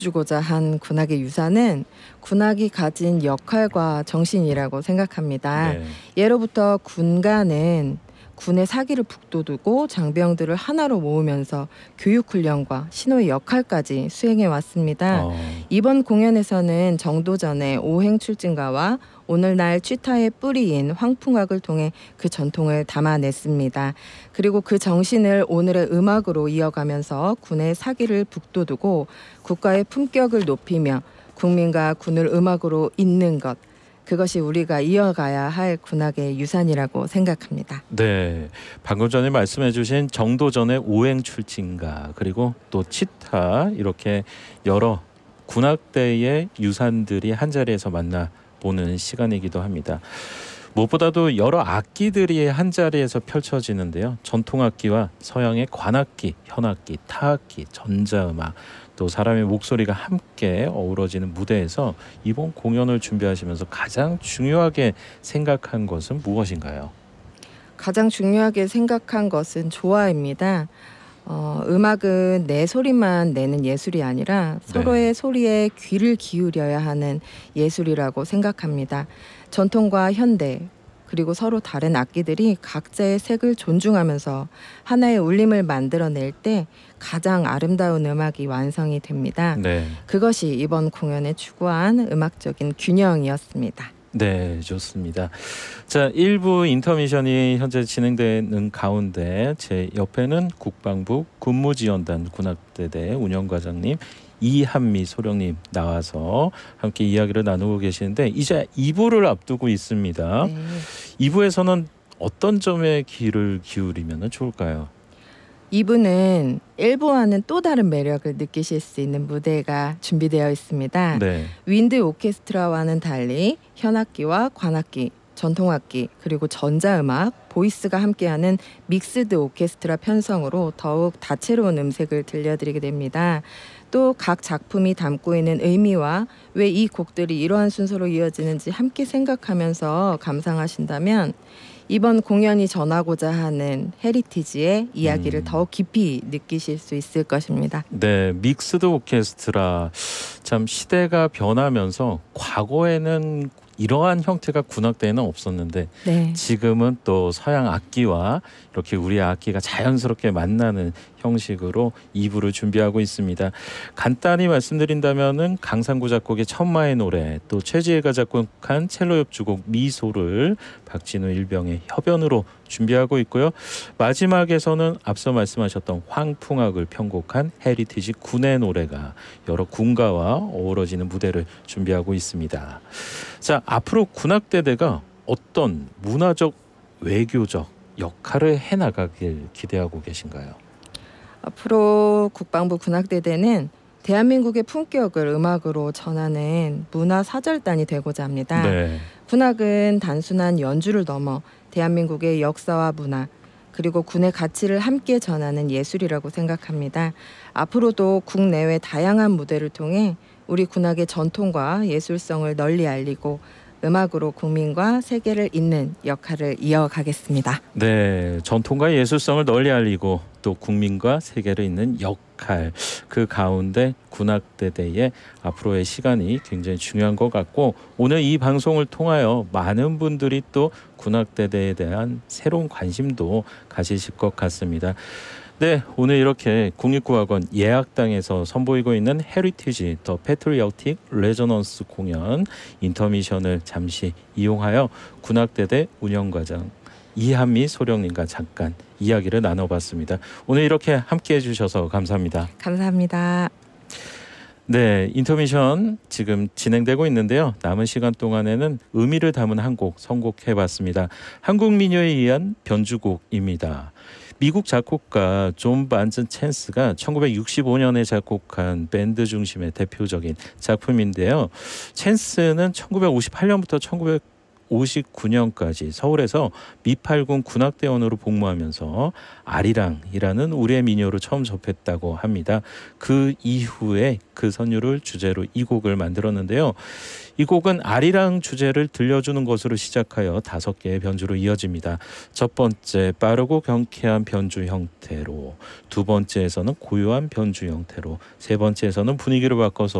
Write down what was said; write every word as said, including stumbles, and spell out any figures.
주고자 한 군악의 유산은 군악이 가진 역할과 정신이라고 생각합니다. 네. 예로부터 군가는 군의 사기를 북돋우고 장병들을 하나로 모으면서 교육훈련과 신호의 역할까지 수행해 왔습니다. 어, 이번 공연에서는 정도전의 오행출진가와 오늘날 취타의 뿌리인 황풍악을 통해 그 전통을 담아냈습니다. 그리고 그 정신을 오늘의 음악으로 이어가면서 군의 사기를 북돋우고 국가의 품격을 높이며 국민과 군을 음악으로 잇는 것, 그것이 우리가 이어가야 할 군악의 유산이라고 생각합니다. 네. 방금 전에 말씀해 주신 정도전의 오행출진가 그리고 또 치타 이렇게 여러 군악대의 유산들이 한자리에서 만나보는 시간이기도 합니다. 무엇보다도 여러 악기들이 한자리에서 펼쳐지는데요. 전통악기와 서양의 관악기, 현악기, 타악기, 전자음악 또 사람의 목소리가 함께 어우러지는 무대에서 이번 공연을 준비하시면서 가장 중요하게 생각한 것은 무엇인가요? 가장 중요하게 생각한 것은 조화입니다. 어, 음악은 내 소리만 내는 예술이 아니라 서로의 소리에 귀를 기울여야 하는 예술이라고 생각합니다. 전통과 현대 그리고 서로 다른 악기들이 각자의 색을 존중하면서 하나의 울림을 만들어낼 때 가장 아름다운 음악이 완성이 됩니다. 네. 그것이 이번 공연에 추구한 음악적인 균형이었습니다. 네, 좋습니다. 자, 일 부 인터미션이 현재 진행되는 가운데 제 옆에는 국방부 군무지원단 군악대대 운영과장님 이한미 소령님 나와서 함께 이야기를 나누고 계시는데 이제 이 부를 앞두고 있습니다. 네. 이 부에서는 어떤 점에 귀를 기울이면 좋을까요? 이 부는 일 부와는 또 다른 매력을 느끼실 수 있는 무대가 준비되어 있습니다. 네. 윈드 오케스트라와는 달리 현악기와 관악기, 전통악기, 그리고 전자음악, 보이스가 함께하는 믹스드 오케스트라 편성으로 더욱 다채로운 음색을 들려드리게 됩니다. 또 각 작품이 담고 있는 의미와 왜 이 곡들이 이러한 순서로 이어지는지 함께 생각하면서 감상하신다면 이번 공연이 전하고자 하는 헤리티지의 이야기를 음. 더욱 깊이 느끼실 수 있을 것입니다. 네, 믹스드 오케스트라 참 시대가 변하면서 과거에는 이러한 형태가 군악대에는 없었는데 네. 지금은 또 서양 악기와 이렇게 우리 악기가 자연스럽게 만나는 형식으로 이 부를 준비하고 있습니다. 간단히 말씀드린다면은 강상구 작곡의 천마의 노래, 또 최지혜가 작곡한 첼로 협주곡 미소를 박진우 일병의 협연으로 준비하고 있고요. 마지막에서는 앞서 말씀하셨던 황풍악을 편곡한 헤리티지 군의 노래가 여러 군가와 어우러지는 무대를 준비하고 있습니다. 자, 앞으로 군악대대가 어떤 문화적, 외교적 역할을 해나가길 기대하고 계신가요? 앞으로 국방부 군악대대는 대한민국의 품격을 음악으로 전하는 문화사절단이 되고자 합니다. 네. 군악은 단순한 연주를 넘어 대한민국의 역사와 문화 그리고 군의 가치를 함께 전하는 예술이라고 생각합니다. 앞으로도 국내외 다양한 무대를 통해 우리 군악의 전통과 예술성을 널리 알리고 음악으로 국민과 세계를 잇는 역할을 이어가겠습니다. 네, 전통과 예술성을 널리 알리고 또 국민과 세계를 잇는 역할, 그 가운데 군악대대의 앞으로의 시간이 굉장히 중요한 것 같고 오늘 이 방송을 통하여 많은 분들이 또 군악대대에 대한 새로운 관심도 가지실 것 같습니다. 네, 오늘 이렇게 국립국악원 예악당에서 선보이고 있는 헤리티지 더 패트리어틱 레저넌스 공연 인터미션을 잠시 이용하여 군악대대 운영과장 이한미 소령님과 잠깐 이야기를 나눠봤습니다. 오늘 이렇게 함께해 주셔서 감사합니다. 감사합니다. 네, 인터미션 지금 진행되고 있는데요. 남은 시간 동안에는 의미를 담은 한 곡 선곡해봤습니다. 한국 민요에 의한 변주곡입니다. 미국 작곡가 존 반슨 챈스가 천구백육십오 년에 작곡한 밴드 중심의 대표적인 작품인데요. 챈스는 천구백오십팔 년부터 천구백 천구백오십구 년까지 서울에서 미팔군 군악대원으로 복무하면서 아리랑이라는 우리의 민요를 처음 접했다고 합니다. 그 이후에 그 선율을 주제로 이 곡을 만들었는데요. 이 곡은 아리랑 주제를 들려주는 것으로 시작하여 다섯 개의 변주로 이어집니다. 첫 번째 빠르고 경쾌한 변주 형태로, 두 번째에서는 고요한 변주 형태로, 세 번째에서는 분위기를 바꿔서